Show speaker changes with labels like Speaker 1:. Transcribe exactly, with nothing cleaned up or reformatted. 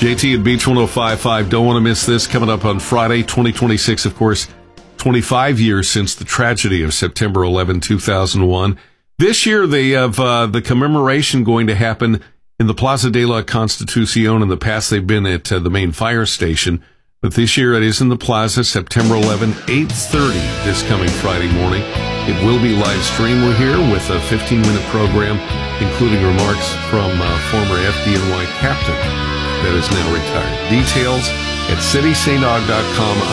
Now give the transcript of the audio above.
Speaker 1: J T at Beach one oh five point five. Don't want to miss this. Coming up on Friday, twenty twenty-six, of course, twenty-five years since the tragedy of September eleventh, two thousand one. This year, they have uh, the commemoration going to happen in the Plaza de la Constitucion. In the past, they've been at uh, the main fire station. But this year, it is in the Plaza, September eleventh, eight thirty, this coming Friday morning. It will be live streamed. We're here with a fifteen-minute program, including remarks from uh, former F D N Y captain that is now retired. Details at city st aug dot com.